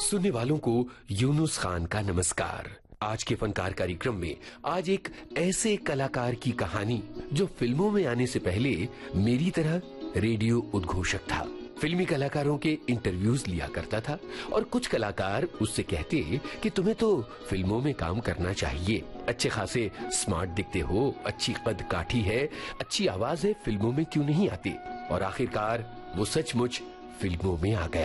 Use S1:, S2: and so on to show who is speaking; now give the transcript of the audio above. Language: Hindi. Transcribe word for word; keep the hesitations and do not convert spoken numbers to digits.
S1: सुनने वालों को यूनुस खान का नमस्कार। आज के फनकार कार्यक्रम में आज एक ऐसे कलाकार की कहानी जो फिल्मों में आने से पहले मेरी तरह रेडियो उद्घोषक था। फिल्मी कलाकारों के इंटरव्यूज लिया करता था और कुछ कलाकार उससे कहते कि तुम्हें तो फिल्मों में काम करना चाहिए, अच्छे खासे स्मार्ट दिखते हो, अच्छी कद काठी है, अच्छी आवाज है, फिल्मों में क्यों नहीं आती। और आखिरकार वो सचमुच फिल्मों में आ गया।